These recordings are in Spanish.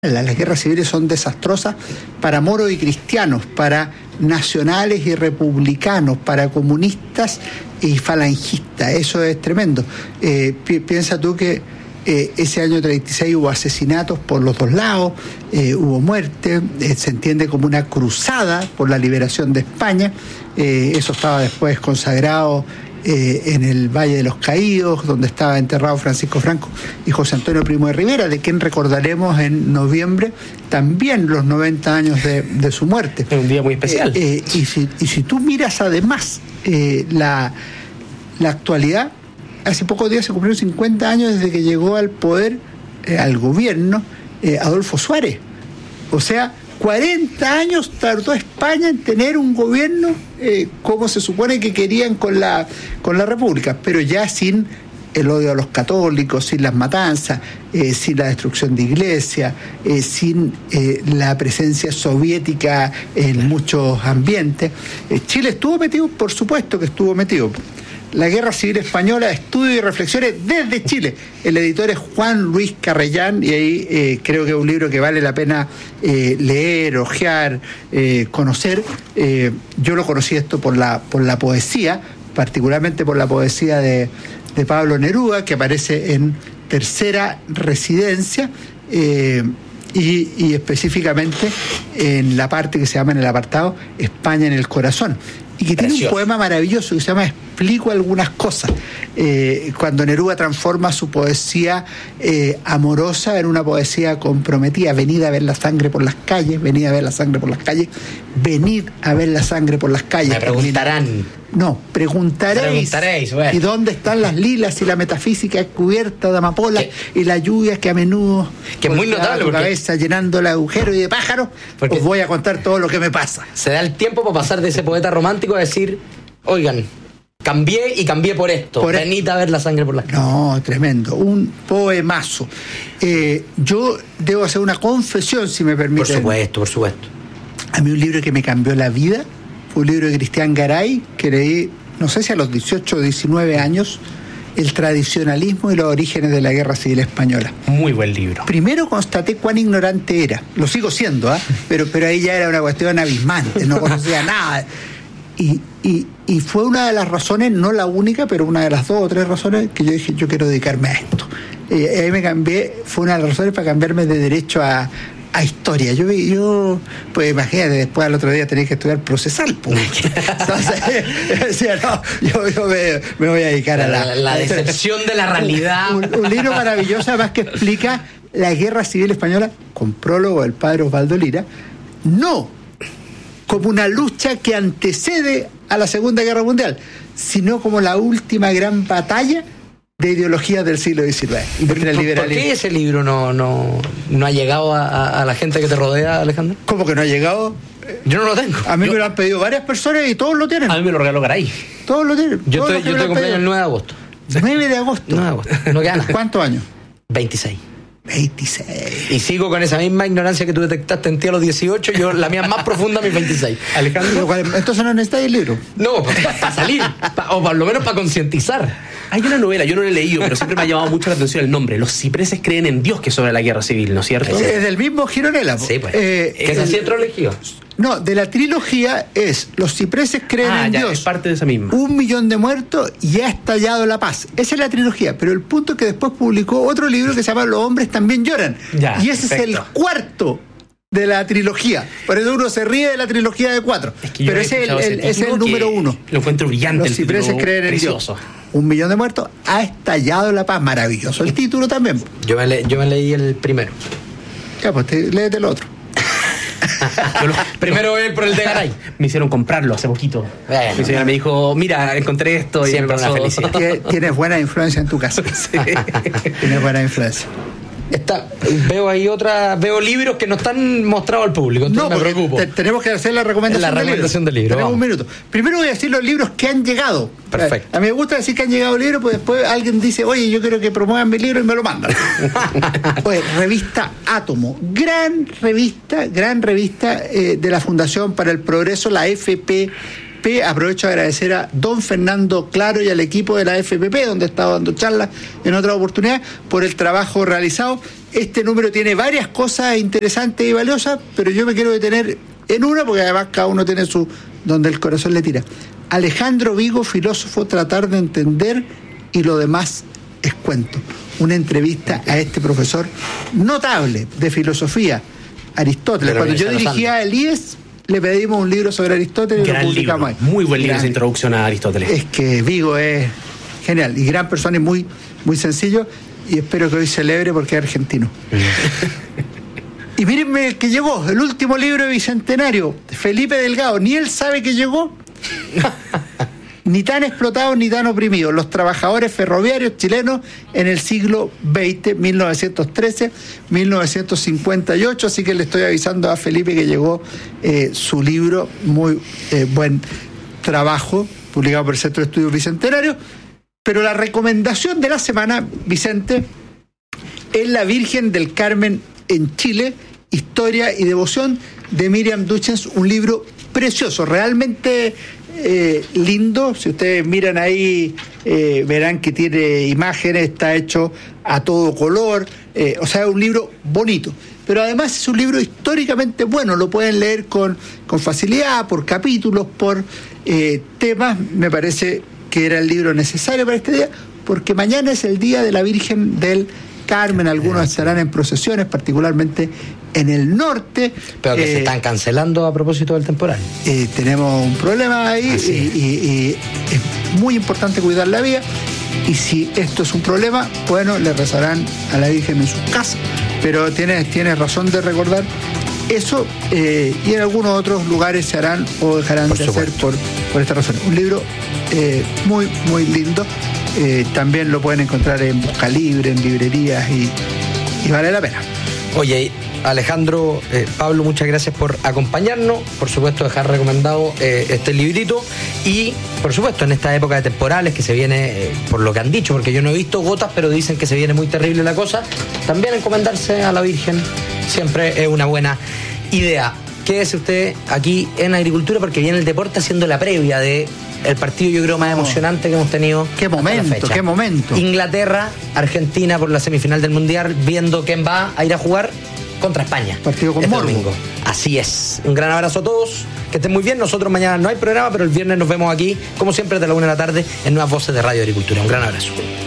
Las guerras civiles son desastrosas para moros y cristianos, para nacionales y republicanos, para comunistas y falangistas. Eso es tremendo. Piensa tú que ese año 36 hubo asesinatos por los dos lados, hubo muerte, se entiende como una cruzada por la liberación de España. Eso estaba después consagrado en el Valle de los Caídos, donde estaba enterrado Francisco Franco y José Antonio Primo de Rivera, de quien recordaremos en noviembre también los 90 años de su muerte. Es un día muy especial. Y si tú miras además la actualidad, hace pocos días se cumplieron 50 años desde que llegó al poder, al gobierno, Adolfo Suárez. O sea, 40 años tardó España en tener un gobierno como se supone que querían con la República, pero ya sin el odio a los católicos, sin las matanzas, sin la destrucción de iglesias, sin la presencia soviética en muchos ambientes. Chile estuvo metido, por supuesto que estuvo metido. La Guerra Civil Española, estudios y reflexiones desde Chile. El editor es Juan Luis Carrellán, y ahí creo que es un libro que vale la pena leer, hojear, conocer. Yo lo conocí esto por la poesía, particularmente por la poesía de Pablo Neruda, que aparece en Tercera Residencia, y específicamente en la parte que se llama, en el apartado España en el Corazón, y que tiene un poema maravilloso que se llama Explico algunas cosas, cuando Neruda transforma su poesía amorosa en una poesía comprometida. Venid a ver la sangre por las calles, venid a ver la sangre por las calles, venid a ver la sangre por las calles. Me preguntarán. No, preguntaréis bueno. ¿Y dónde están las lilas y la metafísica cubierta de amapolas y la lluvia que a menudo que es muy notable tu cabeza llenando el agujero y de pájaros? Os voy a contar todo lo que me pasa. Se da el tiempo para pasar de ese poeta romántico a decir, oigan, cambié por esto, venid a ver la sangre por las calles. No, tremendo, un poemazo. Yo debo hacer una confesión, si me permiten. Por supuesto. A mí un libro que me cambió la vida fue un libro de Cristian Garay, que leí, no sé si a los 18 o 19 años, El tradicionalismo y los orígenes de la Guerra Civil Española. Muy buen libro. Primero constaté cuán ignorante era, lo sigo siendo, pero ahí ya era una cuestión abismante, no conocía nada. Y fue una de las razones, no la única, pero una de las 2 o 3 razones que yo dije, yo quiero dedicarme a esto. Ahí me cambié, fue una de las razones para cambiarme de derecho a historia. Yo pues imagínate, después al otro día tenía que estudiar procesal, pues. Entonces decía, no, yo me voy a dedicar a la decepción de la realidad. Un libro maravilloso, además, que explica la Guerra Civil Española, con prólogo del padre Osvaldo Lira, no como una lucha que antecede a la Segunda Guerra Mundial, sino como la última gran batalla de ideologías del siglo XIX. ¿Por qué ese libro no ha llegado a la gente que te rodea, Alejandro? ¿Cómo que no ha llegado? Yo no lo tengo. A mí me lo han pedido varias personas y todos lo tienen. A mí me lo regaló Garay. Todos lo tienen. Yo estoy cumpleaños el 9 de agosto. 9 de agosto. 9 de agosto. No queda nada. ¿Cuántos años? 26. 26. Y sigo con esa misma ignorancia que tú detectaste en ti a los 18, yo la mía más profunda a mis 26. Alejandro, entonces no necesitas el libro. No, para salir, o por lo menos para concientizar. Hay una novela, yo no la he leído, pero siempre me ha llamado mucho la atención el nombre. Los cipreses creen en Dios, que es sobre la guerra civil, ¿no es cierto? Es del mismo Gironella. Sí, pues. ¿Que es así otro elegido? No, de la trilogía es Los cipreses creen en Dios. Es parte de esa misma. 1 millón de muertos y ha estallado la paz. Esa es la trilogía, pero el punto es que después publicó otro libro que se llama Los hombres también lloran. Y ese es el cuarto de la trilogía. Por eso uno se ríe de la trilogía de 4. Pero ese es el número 1. Lo encuentro brillante. Los cipreses creen en Dios. 1 millón de muertos, ha estallado la paz. Maravilloso el título también. Yo me leí el primero. Ya, pues léete el otro. Primero voy por el de Garay. Me hicieron comprarlo hace poquito. Mi señora me dijo, mira, encontré esto. Siempre una felicidad. Tienes buena influencia en tu casa. Sí. Tienes buena influencia. Veo libros que no están mostrados al público, entonces me preocupo. Tenemos que hacer la recomendación del libro. Tenemos un minuto. Primero voy a decir los libros que han llegado. Perfecto. A mí me gusta decir que han llegado libros, pues después alguien dice, oye, yo quiero que promuevan mi libro y me lo mandan. Oye, revista Átomo, gran revista de la Fundación para el Progreso, la FPP Aprovecho a agradecer a don Fernando Claro y al equipo de la FPP, donde he estado dando charlas en otra oportunidad, por el trabajo realizado. Este número tiene varias cosas interesantes y valiosas, pero yo me quiero detener en una, porque además cada uno tiene su donde el corazón le tira. Alejandro Vigo, filósofo, tratar de entender y lo demás es cuento. Una entrevista a este profesor notable de filosofía, Aristóteles. Cuando yo dirigía el IES, le pedimos un libro sobre Aristóteles y lo publicamos ahí. Muy buen libro de introducción a Aristóteles. Es que Vigo es genial y gran persona y muy, muy sencillo, y espero que hoy celebre porque es argentino. Y mírenme el que llegó, el último libro de Bicentenario, Felipe Delgado. Ni él sabe que llegó. Ni tan explotados ni tan oprimidos. Los trabajadores ferroviarios chilenos en el siglo XX, 1913-1958. Así que le estoy avisando a Felipe que llegó su libro, muy buen trabajo, publicado por el Centro de Estudios Bicentenario. Pero la recomendación de la semana, Vicente, es La Virgen del Carmen en Chile, Historia y Devoción, de Miriam Duchens, un libro precioso, realmente lindo. Si ustedes miran ahí, verán que tiene imágenes, está hecho a todo color, o sea, es un libro bonito. Pero además es un libro históricamente bueno, lo pueden leer con facilidad, por capítulos, por temas. Me parece que era el libro necesario para este día, porque mañana es el día de la Virgen del Carmen. Algunos estarán en procesiones, particularmente en el norte. Pero que se están cancelando a propósito del temporal. Tenemos un problema ahí y es muy importante cuidar la vía. Y si esto es un problema, bueno, le rezarán a la Virgen en sus casas. Pero tienes razón de recordar eso, y en algunos otros lugares se harán o dejarán de hacer por esta razón. Un libro muy, muy lindo. También lo pueden encontrar en Busca Libre, en librerías, y vale la pena. Oye, Alejandro, Pablo, muchas gracias por acompañarnos, por supuesto dejar recomendado este librito, y por supuesto en esta época de temporales que se viene, por lo que han dicho, porque yo no he visto gotas, pero dicen que se viene muy terrible la cosa, también encomendarse a la Virgen siempre es una buena idea. Quédese usted aquí en Agricultura, porque viene el deporte haciendo la previa de el partido, yo creo, más emocionante que hemos tenido. Qué momento, qué momento. Inglaterra, Argentina por la semifinal del Mundial, viendo quién va a ir a jugar contra España. Partido con morbo. Domingo. Así es. Un gran abrazo a todos. Que estén muy bien. Nosotros mañana no hay programa, pero el viernes nos vemos aquí, como siempre, de la 1 de la tarde, en Nuevas Voces de Radio Agricultura. Un gran abrazo.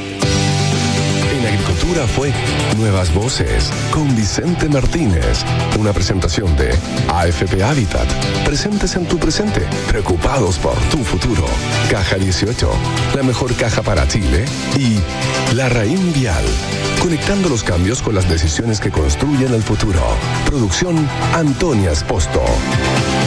En Agricultura fue Nuevas Voces con Vicente Martínez. Una presentación de AFP Habitat. Presentes en tu presente, preocupados por tu futuro. Caja 18, la mejor caja para Chile. Y La Raín Vial, conectando los cambios con las decisiones que construyen el futuro. Producción Antonia Esposto.